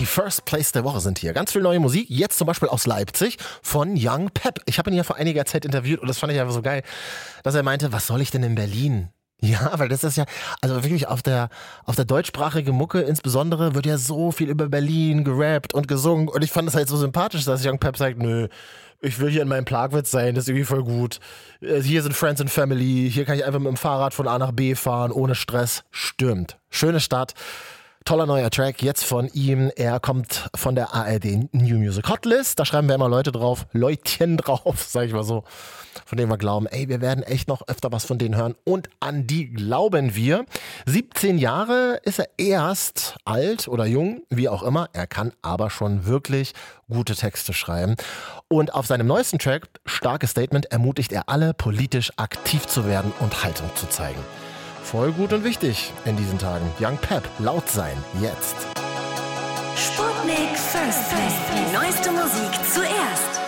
Die First Place der Woche sind hier. Ganz viel neue Musik, jetzt zum Beispiel aus Leipzig von Young Pep. Ich habe ihn ja vor einiger Zeit interviewt und das fand ich einfach so geil, dass er meinte, was soll ich denn in Berlin? Ja, weil das ist ja, also wirklich auf der deutschsprachigen Mucke insbesondere wird ja so viel über Berlin gerappt und gesungen und ich fand es halt so sympathisch, dass Young Pep sagt, nö, ich will hier in meinem Plagwitz sein, das ist irgendwie voll gut. Hier sind Friends and Family, hier kann ich einfach mit dem Fahrrad von A nach B fahren, ohne Stress. Stimmt. Schöne Stadt. Toller neuer Track, jetzt von ihm. Er kommt von der ARD New Music Hotlist. Da schreiben wir immer Leutchen drauf, sag ich mal so. Von denen wir glauben, ey, wir werden echt noch öfter was von denen hören. Und an die glauben wir. 17 Jahre ist er erst, alt oder jung, wie auch immer. Er kann aber schon wirklich gute Texte schreiben. Und auf seinem neuesten Track, Starkes Statement, ermutigt er alle, politisch aktiv zu werden und Haltung zu zeigen. Voll gut und wichtig in diesen Tagen. Young Pep, laut sein, jetzt. Sputnik First Place. Die neueste Musik zuerst.